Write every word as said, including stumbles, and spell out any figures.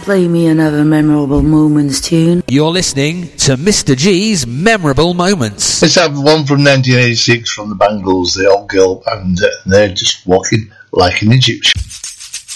Play me another Memorable Moments tune. You're listening to Mister G's Memorable Moments. Let's have one from nineteen eighty-six from the Bangles, the old girl, and uh, they're just walking like an Egyptian.